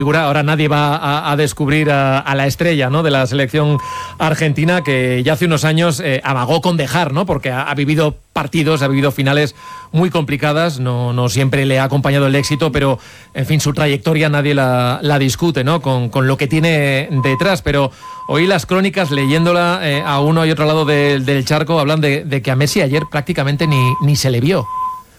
Ahora nadie va a descubrir a la estrella, ¿no?, de la selección argentina, que ya hace unos años amagó con dejar, ¿no?, porque ha vivido partidos, ha vivido finales muy complicadas, no siempre le ha acompañado el éxito, pero en fin, su trayectoria nadie la discute, ¿no?, con lo que tiene detrás. Pero hoy las crónicas, leyéndola a uno y otro lado del charco, hablan de que a Messi ayer prácticamente ni se le vio.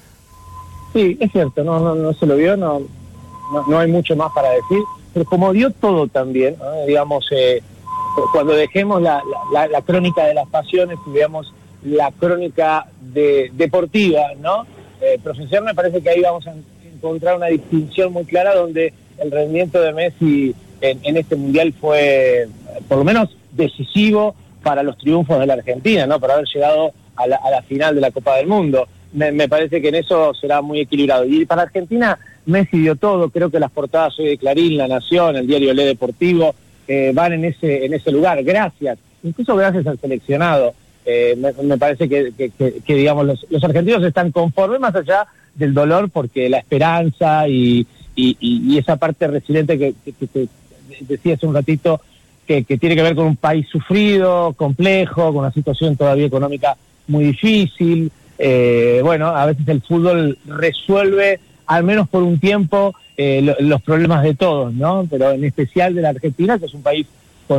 Sí, es cierto, no se lo vio, no hay mucho más para decir, pero como dio todo también, ¿no? Digamos, cuando dejemos la crónica de las pasiones y veamos la crónica deportiva, ¿no? Profesional, me parece que ahí vamos a encontrar una distinción muy clara donde el rendimiento de Messi en este Mundial fue, por lo menos, decisivo para los triunfos de la Argentina, ¿no? Para haber llegado a la final de la Copa del Mundo. Me parece que en eso será muy equilibrado. Y para Argentina, Messi dio todo. Creo que las portadas hoy de Clarín, La Nación, el diario Le Deportivo, van en ese lugar. Incluso gracias al seleccionado. Me parece que digamos, los argentinos están conformes, más allá del dolor, porque la esperanza y esa parte resiliente que decía hace un ratito, que tiene que ver con un país sufrido, complejo, con una situación todavía económica muy difícil. Bueno, a veces el fútbol resuelve, al menos por un tiempo, los problemas de todos, ¿no? Pero en especial de la Argentina, que es un país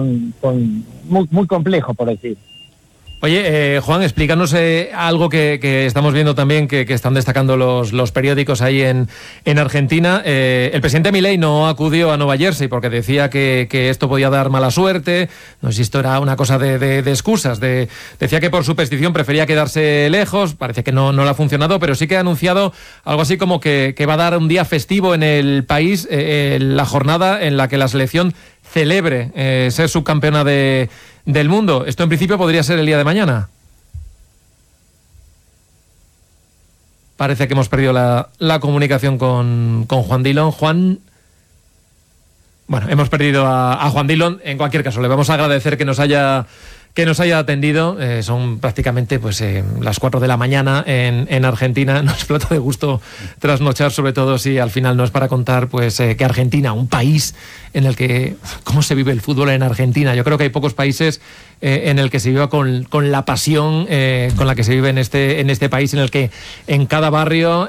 muy complejo, por decir. Oye, Juan, explícanos algo que estamos viendo también, que están destacando los periódicos ahí en Argentina. El presidente Milei no acudió a Nueva Jersey porque decía que esto podía dar mala suerte. No sé si esto era una cosa de excusas. Decía que por superstición prefería quedarse lejos. Parece que no le ha funcionado, pero sí que ha anunciado algo así como que va a dar un día festivo en el país, la jornada en la que la selección celebre ser subcampeona del mundo. Esto en principio podría ser el día de mañana. Parece que hemos perdido la comunicación con Juan Dillon. Bueno, hemos perdido a Juan Dillon. En cualquier caso, le vamos a agradecer que nos haya atendido. Son prácticamente las 4 de la mañana en Argentina. Nos explota de gusto trasnochar, sobre todo si al final no es para contar que Argentina, un país en el que cómo se vive el fútbol en Argentina. Yo creo que hay pocos países en el que se viva con la pasión con la que se vive en este país, en el que en cada barrio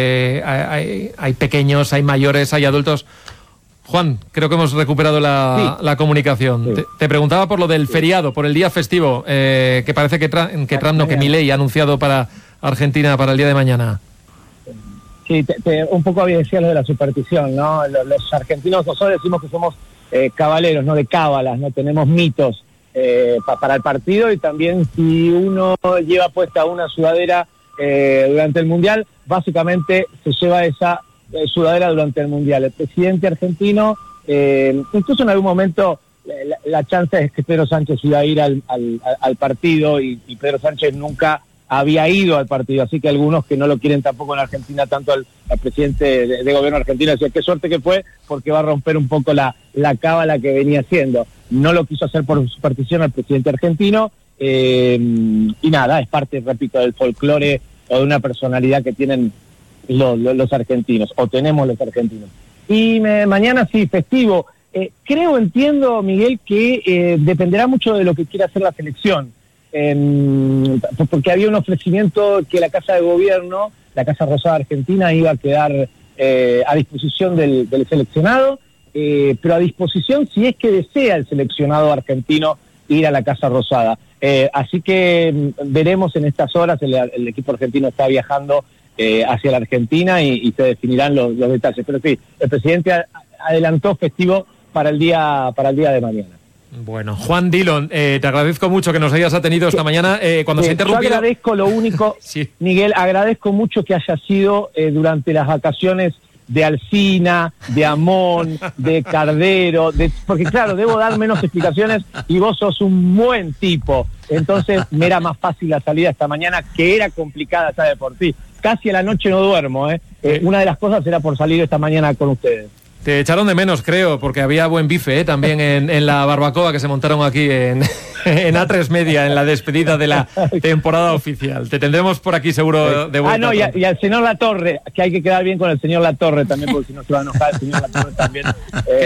hay pequeños, hay mayores, hay adultos. Juan, creo que hemos recuperado la comunicación. Sí. Te preguntaba por lo del feriado, por el día festivo, que parece que Milei ha anunciado para Argentina para el día de mañana. Sí, un poco había decía lo de la superstición, ¿no? Los argentinos, nosotros decimos que somos cabaleros, no de cábalas, no tenemos mitos para el partido, y también si uno lleva puesta una sudadera durante el Mundial, básicamente se lleva esa sudadera durante el Mundial. El presidente argentino, incluso en algún momento la chance es que Pedro Sánchez iba a ir al partido, y Pedro Sánchez nunca había ido al partido, así que algunos que no lo quieren tampoco en Argentina, tanto al presidente de gobierno argentino, decía qué suerte que fue, porque va a romper un poco la cábala que venía haciendo. No lo quiso hacer por superstición al presidente argentino, y nada, es parte, repito, del folclore o de una personalidad que tienen los argentinos, o tenemos los argentinos. Y mañana sí, festivo. Entiendo, Miguel, que dependerá mucho de lo que quiera hacer la selección, porque había un ofrecimiento que la Casa de Gobierno, la Casa Rosada Argentina, iba a quedar a disposición del seleccionado, pero a disposición si es que desea el seleccionado argentino ir a la Casa Rosada. Así que veremos en estas horas, el equipo argentino está viajando hacia la Argentina y se definirán los detalles. Pero sí, el presidente adelantó festivo para el día de mañana. Bueno, Juan Dillon, te agradezco mucho que nos hayas atendido esta mañana. Cuando se ha interrumpido... Yo agradezco lo único, sí. Miguel, agradezco mucho que haya sido durante las vacaciones de Alsina, de Amón, de Cardero, porque claro, debo dar menos explicaciones y vos sos un buen tipo. Entonces me era más fácil la salida esta mañana, que era complicada, ¿sabes? Por ti. Casi a la noche no duermo, Una de las cosas era por salir esta mañana con ustedes. Te echaron de menos, creo, porque había buen bife también en la barbacoa que se montaron aquí en A3 Media, en la despedida de la temporada oficial. Te tendremos por aquí seguro de vuelta. No, y al señor Latorre, que hay que quedar bien con el señor Latorre también, porque si no se va a enojar el señor Latorre también.